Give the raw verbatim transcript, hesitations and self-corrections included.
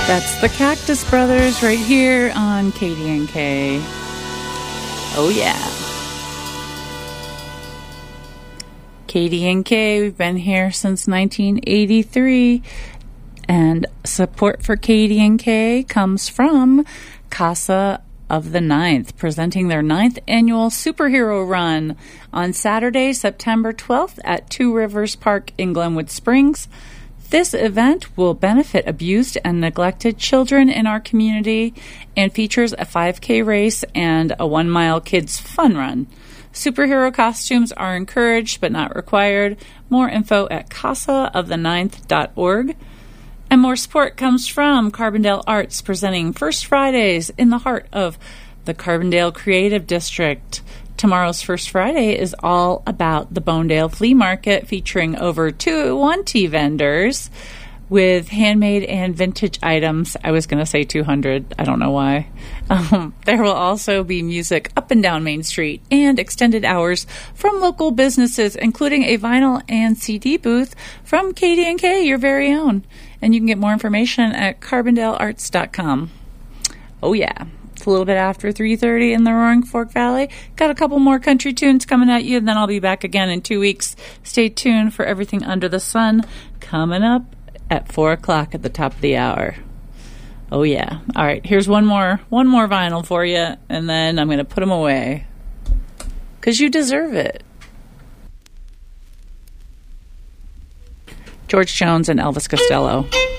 That's the Cactus Brothers right here on K D N K. Oh, yeah. K D N K, we've been here since nineteen eighty-three. And support for K D N K comes from Casa of the Ninth, presenting their ninth annual superhero run on Saturday, September twelfth at Two Rivers Park in Glenwood Springs. This event will benefit abused and neglected children in our community and features a five K race and a one-mile kids fun run. Superhero costumes are encouraged but not required. More info at casa of the ninth dot org. And more support comes from Carbondale Arts, presenting First Fridays in the heart of the Carbondale Creative District. Tomorrow's First Friday is all about the Bonedale Flea Market, featuring over two twenty vendors with handmade and vintage items. I was going to say two hundred. I don't know why. Um, there will also be music up and down Main Street and extended hours from local businesses, including a vinyl and C D booth from K D N K, your very own. And you can get more information at carbondale arts dot com. Oh, yeah. It's a little bit after three thirty in the Roaring Fork Valley. Got a couple more country tunes coming at you, and then I'll be back again in two weeks. Stay tuned for everything under the sun coming up at four o'clock at the top of the hour. Oh, yeah. All right, here's one more, one more vinyl for you, and then I'm going to put them away. Because you deserve it. George Jones and Elvis Costello.